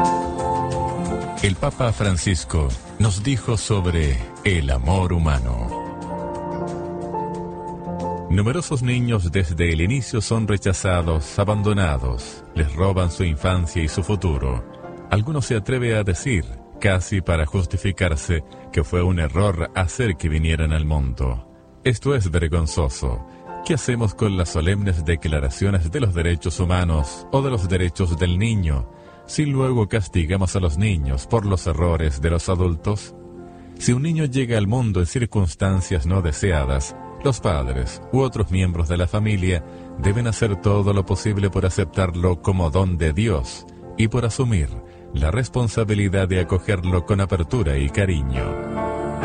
El Papa Francisco nos dijo sobre el amor humano. Numerosos niños desde el inicio son rechazados, abandonados, les roban su infancia y su futuro. Algunos se atreven a decir, casi para justificarse, que fue un error hacer que vinieran al mundo. Esto es vergonzoso. ¿Qué hacemos con las solemnes declaraciones de los derechos humanos o de los derechos del niño, si luego castigamos a los niños por los errores de los adultos? Si un niño llega al mundo en circunstancias no deseadas, los padres u otros miembros de la familia deben hacer todo lo posible por aceptarlo como don de Dios y por asumir la responsabilidad de acogerlo con apertura y cariño.